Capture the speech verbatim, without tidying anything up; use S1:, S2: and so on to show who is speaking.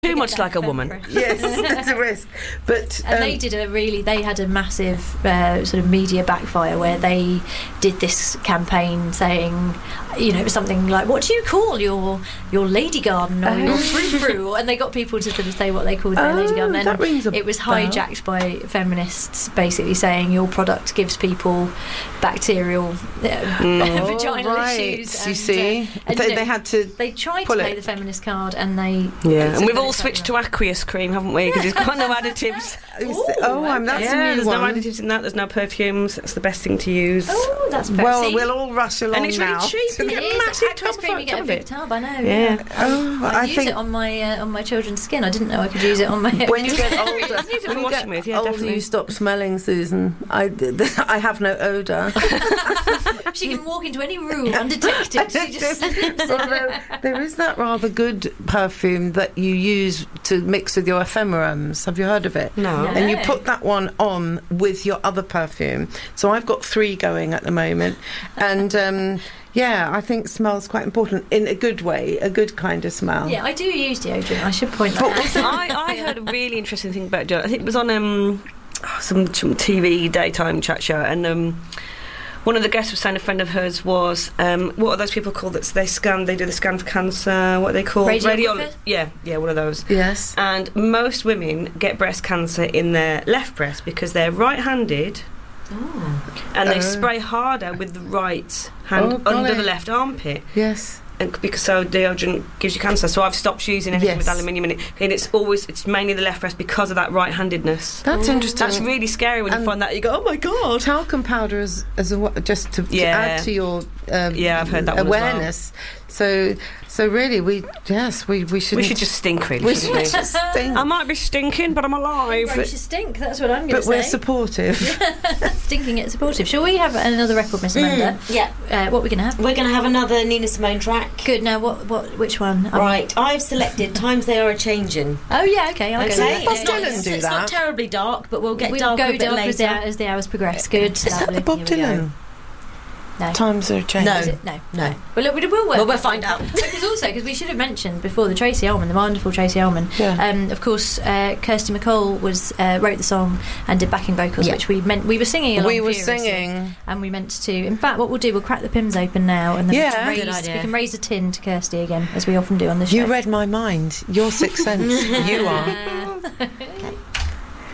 S1: too much like a woman.
S2: Yes, it's a risk. But
S3: and
S2: um,
S3: they did a really, they had a massive uh, sort of media backfire where they did this campaign saying, you know, it was something like, what do you call your your lady garden or
S2: Oh.
S3: your frou-frou? And they got people to sort of say what they called their
S2: Oh,
S3: lady garden.
S2: that
S3: And
S2: rings a
S3: it was
S2: bell.
S3: hijacked by feminists basically saying your product gives people bacterial uh,
S2: Oh,
S3: vaginal
S2: right.
S3: issues.
S2: You
S3: and,
S2: see,
S3: uh, and,
S2: they,
S3: you know,
S2: they had to.
S3: They tried to
S2: pull
S3: play
S2: it.
S3: the feminist card and they...
S1: Yeah, and we've all
S3: it's
S1: switched
S3: like
S1: to aqueous cream, haven't we? Because it's got no additives.
S2: Oh, oh I'm, that's
S1: yeah,
S2: a new
S1: there's
S2: one.
S1: no additives in that. There's no perfumes. That's the best thing to use.
S3: Oh, that's perfect.
S2: Well,
S3: See?
S2: we'll all rush along
S1: And it's really
S2: now.
S1: cheap.
S2: to
S1: You
S2: the-
S1: get
S3: It
S1: a
S3: is.
S1: massive
S3: Aqueous
S1: tub
S3: cream,
S1: of
S3: you get a
S1: of
S3: big
S1: it.
S3: tub, I know.
S1: Yeah.
S2: Oh,
S3: I,
S2: I
S3: use
S2: think
S3: it on my uh, on my children's skin. I didn't know I could use it on my.
S2: when you get older,
S1: Use it
S2: when
S1: for
S2: you
S1: washing
S2: get
S1: with, yeah,
S2: older,
S1: definitely.
S2: you stop smelling, Susan. I, I have no odour.
S3: She can walk into any room undetected. She just
S2: Although there is that rather good perfume that you use to mix with your ephemerums. Have you heard of it?
S1: No.
S2: And you
S3: No.
S2: put that one on with your other perfume. So I've got three going at the moment. And um, yeah, I think smells quite important in a good way, a good kind of smell.
S3: Yeah, I do use deodorant. I should point that out.
S1: I, I heard a really interesting thing about deodorant. I think it was on um, some, some T V daytime chat show, and um, one of the guests was saying a friend of hers was, um, what are those people called that they scan, they do the scan for cancer, what are they called?
S3: Radiographer?
S1: Yeah, yeah, one of those.
S2: Yes.
S1: And most women get breast cancer in their left breast because they're right-handed and they
S2: Oh.
S1: spray harder with the right hand
S2: Oh, golly.
S1: under the left armpit.
S2: Yes.
S1: And because so deodorant gives you cancer, so I've stopped using anything
S2: Yes.
S1: with aluminium in it, and it's always it's mainly the left breast because of that right-handedness.
S2: That's interesting.
S1: That's really scary when you
S2: And
S1: find that. You go, oh my god.
S2: talcum powder as, as a, wa- just to, to
S1: Yeah.
S2: add to your um,
S1: Yeah, I've heard that one as well.
S2: awareness. So, so really, we yes, we we should
S1: We should just stink, really.
S2: we
S1: shouldn't
S2: should
S1: we?
S2: just stink.
S1: I might be stinking, but I'm alive.
S3: Right, you stink. That's what I'm going
S2: but
S3: to
S2: we're
S3: say.
S2: supportive.
S3: Stinking yet supportive. Shall we have another record, Miss Amanda?
S4: Yeah,
S3: Uh, what are we going to have?
S4: we're going to have another Nina Simone track.
S3: Good. Now, what? What? Which one? Um,
S4: Right, I've selected Times They Are A Changin'.
S3: Oh yeah. Okay. I'll go with
S4: Okay,
S3: that.
S2: Bob
S4: it's not,
S2: Dylan
S4: it's,
S2: do
S4: it's
S2: that.
S4: not terribly dark, but we'll get
S3: We'll
S4: darker
S3: go
S4: a bit
S3: dark
S4: later.
S3: as the, as the hours progress. Good.
S2: Is that
S3: Lovely.
S2: the Bob
S3: Here we go.
S2: Dylan?
S3: No.
S2: Times are changing.
S4: No.
S3: Is it? No.
S4: No.
S3: Well, look, we will work.
S4: Well, we'll find out.
S3: Because also, because we should have mentioned before the Tracy Ullman, the wonderful Tracy Ullman.
S2: Yeah.
S3: Um, of course, uh, Kirsty MacColl was uh, wrote the song and did backing vocals,
S4: Yeah.
S3: which we meant we were singing along.
S2: We were
S3: furiously,
S2: singing.
S3: and we meant to. In fact, what we'll do, we'll crack the Pimm's open now, and then
S2: Yeah.
S3: we, can
S4: Good
S3: raise,
S4: idea.
S3: we can raise a tin to Kirsty again, as we often do on the show.
S2: You read my mind. Your sixth sense. You are.